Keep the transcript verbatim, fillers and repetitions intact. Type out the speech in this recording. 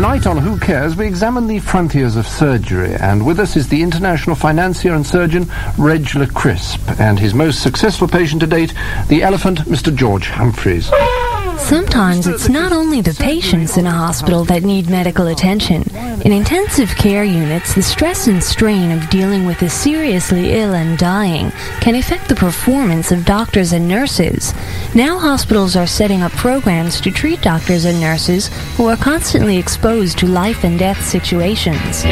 Tonight on Who Cares, we examine the frontiers of surgery, and with us is the international financier and surgeon Reg LeCrisp, and his most successful patient to date, the elephant, Mister George Humphreys. Sometimes it's not only the patients in a hospital that need medical attention. In intensive care units, the stress and strain of dealing with the seriously ill and dying can affect the performance of doctors and nurses. Now hospitals are setting up programs to treat doctors and nurses who are constantly exposed to life and death situations.